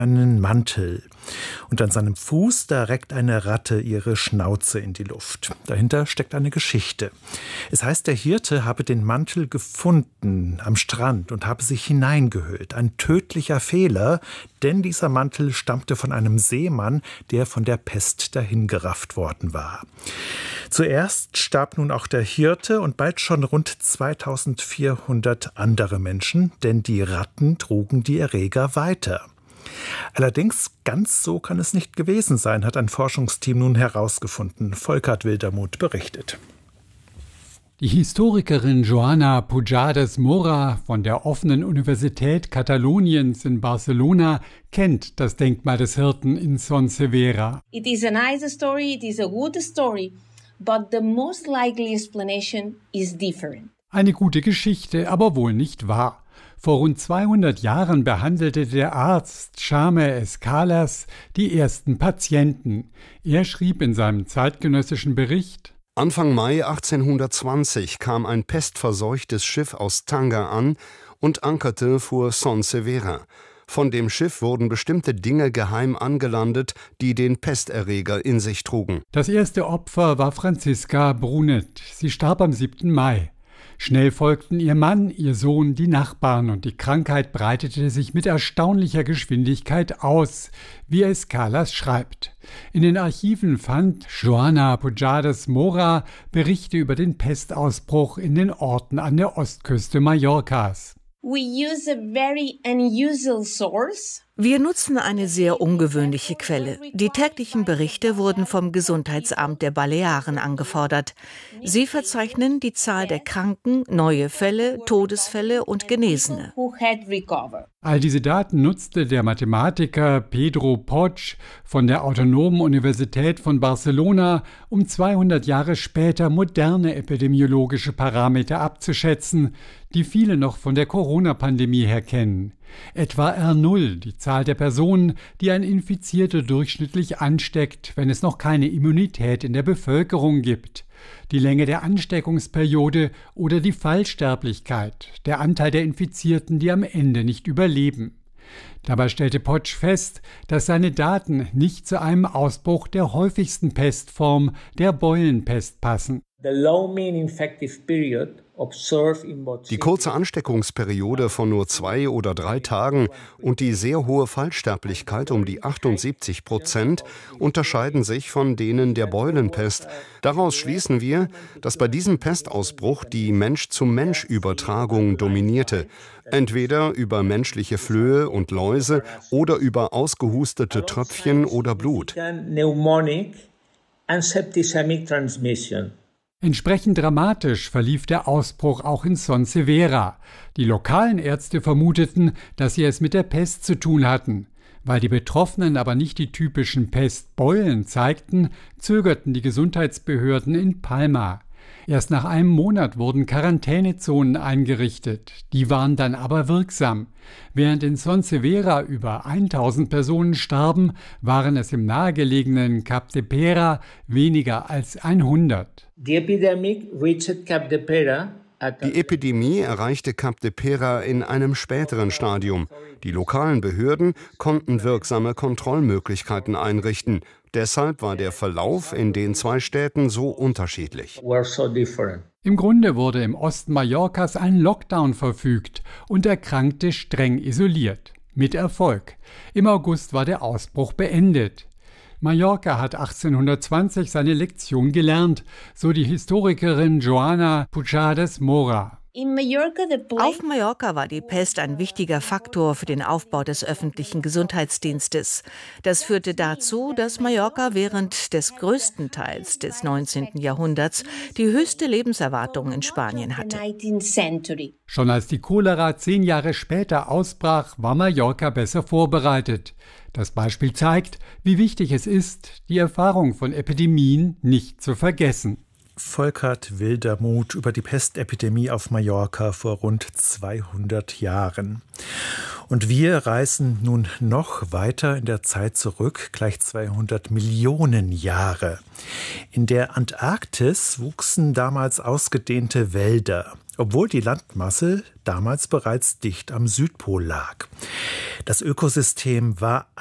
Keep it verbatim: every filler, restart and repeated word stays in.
einen Mantel. Und an seinem Fuß, da reckt eine Ratte ihre Schnauze in die Luft. Dahinter steckt eine Geschichte. Es heißt, der Hirte habe den Mantel gefunden am Strand und habe sich hineingehüllt. Ein tödlicher Fehler, denn dieser Mantel stammte von einem Seemann, der von der Pest dahingerafft worden war. Zuerst starb nun auch der Hirte und bald schon rund zweitausendvierhundert andere Menschen, denn die Ratten trugen die Erreger weiter. Allerdings ganz so kann es nicht gewesen sein, hat ein Forschungsteam nun herausgefunden. Volkert Wildermuth berichtet. Die Historikerin Joana Pujades Mora von der offenen Universität Kataloniens in Barcelona kennt das Denkmal des Hirten in Son Servera. It is a nice story, it is a good story, but the most likely explanation is different. Eine gute Geschichte, aber wohl nicht wahr. Vor rund zweihundert Jahren behandelte der Arzt Jaume Escalas die ersten Patienten. Er schrieb in seinem zeitgenössischen Bericht: Anfang Mai achtzehnhundertzwanzig kam ein pestverseuchtes Schiff aus Tanger an und ankerte vor Son Servera. Von dem Schiff wurden bestimmte Dinge geheim angelandet, die den Pesterreger in sich trugen. Das erste Opfer war Franziska Brunet. Sie starb am siebten Mai. Schnell folgten ihr Mann, ihr Sohn, die Nachbarn und die Krankheit breitete sich mit erstaunlicher Geschwindigkeit aus, wie Escalas schreibt. In den Archiven fand Joana Pujades Mora Berichte über den Pestausbruch in den Orten an der Ostküste Mallorcas. We use a very unusual source. Wir nutzen eine sehr ungewöhnliche Quelle. Die täglichen Berichte wurden vom Gesundheitsamt der Balearen angefordert. Sie verzeichnen die Zahl der Kranken, neue Fälle, Todesfälle und Genesene. All diese Daten nutzte der Mathematiker Pedro Poch von der Autonomen Universität von Barcelona, um zweihundert Jahre später moderne epidemiologische Parameter abzuschätzen, die viele noch von der Corona-Pandemie her kennen. Etwa R null, die Zahl der Personen, die ein Infizierter durchschnittlich ansteckt, wenn es noch keine Immunität in der Bevölkerung gibt. Die Länge der Ansteckungsperiode oder die Fallsterblichkeit, der Anteil der Infizierten, die am Ende nicht überleben. Dabei stellte Poch fest, dass seine Daten nicht zu einem Ausbruch der häufigsten Pestform, der Beulenpest, passen. Die kurze Ansteckungsperiode von nur zwei oder drei Tagen und die sehr hohe Fallsterblichkeit um die achtundsiebzig Prozent unterscheiden sich von denen der Beulenpest. Daraus schließen wir, dass bei diesem Pestausbruch die Mensch-zu-Mensch-Übertragung dominierte. Entweder über menschliche Flöhe und Läuse oder über ausgehustete Tröpfchen oder Blut. Entsprechend dramatisch verlief der Ausbruch auch in Son Servera. Die lokalen Ärzte vermuteten, dass sie es mit der Pest zu tun hatten. Weil die Betroffenen aber nicht die typischen Pestbeulen zeigten, zögerten die Gesundheitsbehörden in Palma. Erst nach einem Monat wurden Quarantänezonen eingerichtet. Die waren dann aber wirksam. Während in Son Servera über tausend Personen starben, waren es im nahegelegenen Capdepera weniger als hundert. Die Epidemie erreichte Capdepera in einem späteren Stadium. Die lokalen Behörden konnten wirksame Kontrollmöglichkeiten einrichten. Deshalb war der Verlauf in den zwei Städten so unterschiedlich. Im Grunde wurde im Osten Mallorcas ein Lockdown verfügt und Erkrankte streng isoliert. Mit Erfolg. Im August war der Ausbruch beendet. Mallorca hat achtzehnhundertzwanzig seine Lektion gelernt, so die Historikerin Joana Pujades Mora. Auf Mallorca war die Pest ein wichtiger Faktor für den Aufbau des öffentlichen Gesundheitsdienstes. Das führte dazu, dass Mallorca während des größten Teils des neunzehnten Jahrhunderts die höchste Lebenserwartung in Spanien hatte. Schon als die Cholera zehn Jahre später ausbrach, war Mallorca besser vorbereitet. Das Beispiel zeigt, wie wichtig es ist, die Erfahrung von Epidemien nicht zu vergessen. Volkert Wildermuth über die Pestepidemie auf Mallorca vor rund zweihundert Jahren. Und wir reisen nun noch weiter in der Zeit zurück, gleich zweihundert Millionen Jahre. In der Antarktis wuchsen damals ausgedehnte Wälder. obwohl die Landmasse damals bereits dicht am Südpol lag. Das Ökosystem war